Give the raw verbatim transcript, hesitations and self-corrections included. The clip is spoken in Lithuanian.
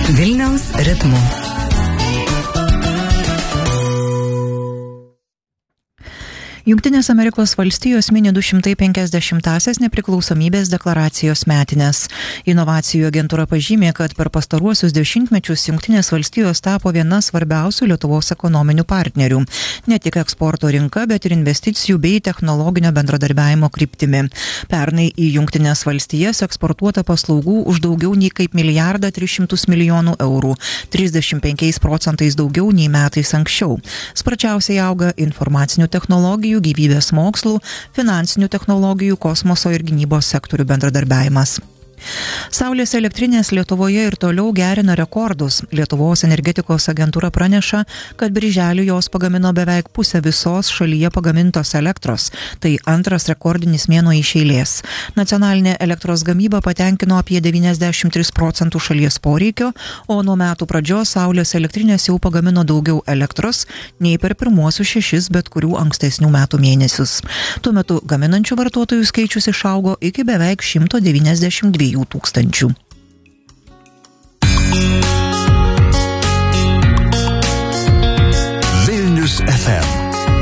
Vilniaus ritmu. Jungtinės Amerikos valstijos mini du šimtai penkiasdešimtąsias nepriklausomybės deklaracijos metines. Inovacijų agentūra pažymė, kad per pastaruosius dešimtmečius Jungtinės valstijos tapo viena svarbiausių Lietuvos ekonominių partnerių. Ne tik eksporto rinka, bet ir investicijų bei technologinio bendradarbiavimo kryptimi. Pernai į Jungtinės valstijas eksportuota paslaugų už daugiau nei kaip milijardą tris šimtus milijonų eurų, trisdešimt penkiais procentais daugiau nei metais anksčiau. Sparčiausiai auga informacinių technologijų, gyvybės mokslų, finansinių technologijų, kosmoso ir gynybos sektorių bendradarbiavimas. Saulės elektrinės Lietuvoje ir toliau gerina rekordus. Lietuvos energetikos agentūra praneša, kad birželį jos pagamino beveik pusę visos šalyje pagamintos elektros. Tai antras rekordinis mėnuo iš eilės. Nacionalinė elektros gamyba patenkino apie devyniasdešimt tris procentų šalies poreikio, o nuo metų pradžios Saulės elektrinės jau pagamino daugiau elektros nei per pirmuosius šešis bet kurių ankstesnių metų mėnesius. Tuo metu gaminančių vartotojų skaičius išaugo iki beveik šimto devyniasdešimt dviejų tūkstančių.